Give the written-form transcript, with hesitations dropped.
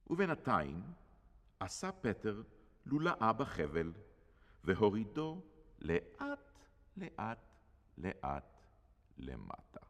ובינתיים עשה פטר לולאה בחבל, והורידו לאט לאט לאט למטה.